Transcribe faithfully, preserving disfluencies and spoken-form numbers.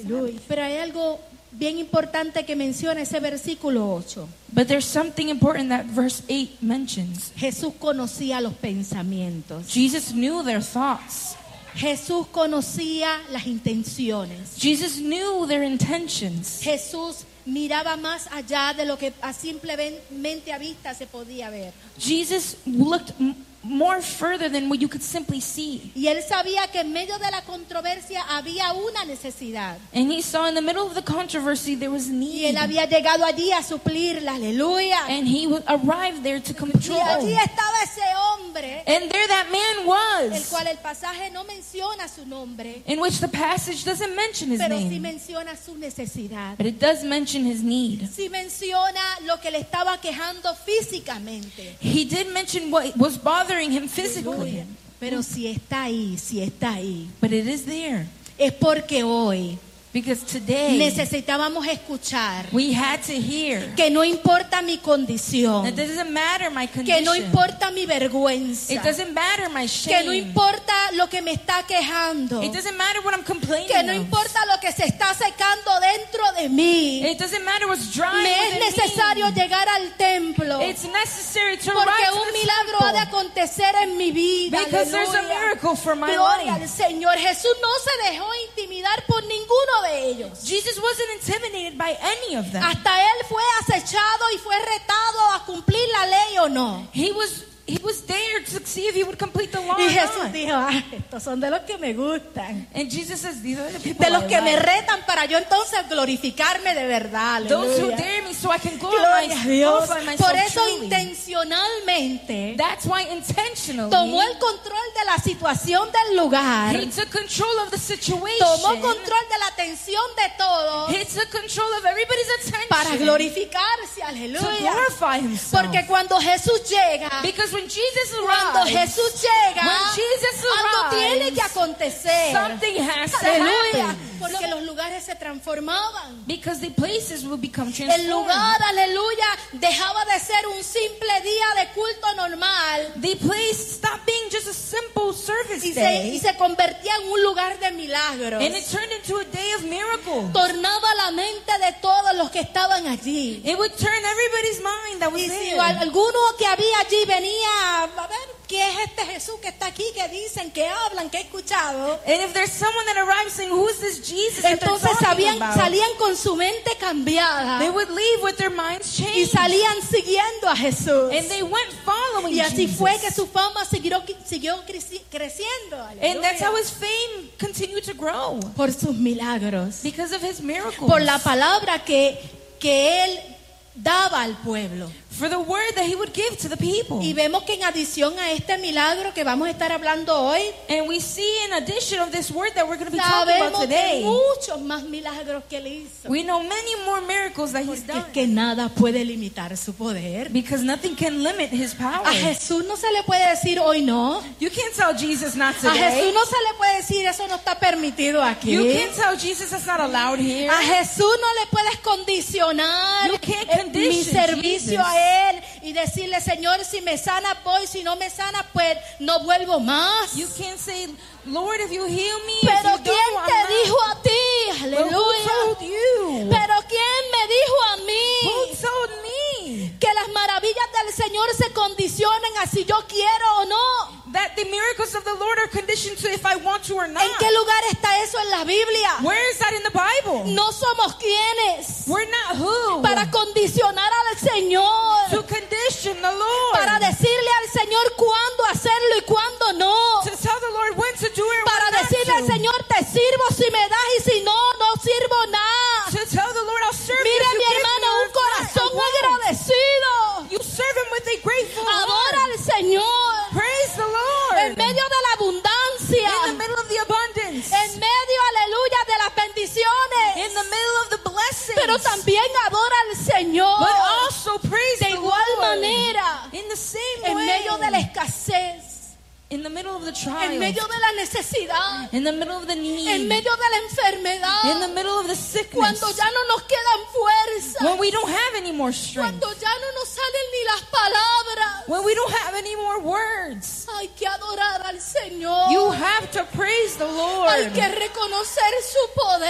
Aleluya. Pero hay algo bien importante que menciona ese versículo ocho. But there's something important that verse eight mentions. Jesús conocía los pensamientos. Jesus knew their thoughts. Jesús conocía las intenciones. Jesus knew their intentions. Jesús miraba más allá de lo que a simplemente a vista se podía ver. Jesus looked m- more further than what you could simply see. Y él sabía que en medio de la controversia había una necesidad. And he saw in the middle of the controversy there was Y need. él había llegado allí a suplirla. Aleluya. And he w- arrived there to Y control. allí estaba ese hombre, And there that man el was, cual el pasaje no menciona su nombre, in which the passage doesn't mention his pero sí name. menciona su necesidad. But it does mention his need. Sí menciona lo que le estaba quejando físicamente. He did mention what was bothering him physically. Aleluya. Pero si está ahí, si está ahí, But it is there. es porque hoy Because today necesitábamos escuchar we had to hear que no importa mi condición, that it doesn't matter my que condition. no importa mi vergüenza, It doesn't matter my que no shame. importa lo que me está quejando, It doesn't matter what I'm complaining que no of. importa lo que se está secando dentro de mí. It doesn't matter what's drying Me es within necesario me. llegar al templo It's necessary to porque rise to un the milagro ha de temple. acontecer en mi vida. Because there's a Aleluya. miracle for my Gloria life. al Señor. Jesús no se dejó intimidar por ninguno de ellos. Jesus wasn't intimidated by any of them. Hasta él fue acechado y fue retado a cumplir la ley o no. He was he was there to see if he would complete the law Y or Jesús not. dijo, ah, estos son de los que me gustan, And Jesus says, these are the people de los I que me like. retan para yo entonces glorificarme de verdad. Those who Aleluya. dare me so I can Gloria a glorify, Dios. glorify myself Por eso truly. intencionalmente That's why intentionally tomó el control de la situación del lugar, he took control of the situation. tomó control de la atención de todo He took control of everybody's attention para glorificarse. to Aleluya. glorify himself. Porque cuando Jesús llega, Because when Jesus cuando arrives, Jesús llega, when Jesus algo arrives, tiene que acontecer. something has to Aleluya. happen. Porque los lugares se transformaban. Because the places will become El transformed. lugar, aleluya, dejaba de ser un simple día de culto normal The place stopped being just a simple service y se, day, y se convertía en un lugar de milagros. and it turned into a day of miracles. Tornaba la mente de todos los que estaban allí. It would turn everybody's mind that was Y si there. alguno que había allí venía a ver qué es este Jesús que está aquí, que dicen, que hablan, que he escuchado, And if there's someone that arrives saying, who is this Jesus that they're entonces talking sabían, about? salían con su mente cambiada They would leave with their minds y changed. salían siguiendo a Jesús. And they went following Y así Jesus. fue que su fama siguió, siguió creci- creciendo. And that's Aleluya. how his fame continued to grow. Por sus milagros, Because of his miracles. por la palabra que, que él daba al pueblo. For the word that he would give to the people. Y vemos que en adición a este milagro que vamos a estar hablando hoy, And we see in addition of this word that we're going to be talking about sabemos de today, muchos más milagros que él hizo. we know many more miracles that he's Porque done. es que nada puede limitar su poder. Because nothing can limit his power. A Jesús no se le puede decir hoy no. You can't tell Jesus not A today. Jesús no se le puede decir eso no está permitido aquí. You can't tell Jesus that's not allowed here. A Jesús no le puedes condicionar You can't eh, mi condition servicio Jesus. a Él y decirle, Señor, si me sana voy, si no me sana pues no vuelvo más. You can't say, Lord, if you heal me, Pero if you ¿quién don't, te I'm not. dijo a ti? But who Aleluya. told you? Pero ¿quién me dijo a mí Who told me que las maravillas del Señor se condicionan a si yo quiero o no? that the miracles of the Lord are conditioned to if I want to or not? ¿En qué lugar está eso en la Biblia? Where is that in the Bible? No somos quienes We're not who para condicionar al Señor, to condition the Lord, para decirle al Señor cuándo hacerlo y cuándo no, to tell the Lord when to do it, para when not decirle al to. Señor te sirvo si me das y si no, no sirvo nada. To tell the Lord, I'll serve Mire you. if mi you give hermano, me or un if not, corazón I won't. agradecido. You serve him with a grateful Adora heart. al Señor Praise the Lord. en medio de la abundancia, In the middle of the abundance. en medio, aleluya, de las bendiciones. In the middle of the blessings. Pero también adora al Señor But also praise de the igual Lord. manera In the same en way. medio de la escasez, In the middle of the trial. en medio de la necesidad, In the middle of the need. en medio de la enfermedad, In the middle of the sickness. cuando ya no nos quedan fuerzas, When we don't have any more strength. cuando ya no nos salen ni las palabras, When we don't have any more words. hay que adorar al Señor, You have to praise the Lord. hay que reconocer su poder.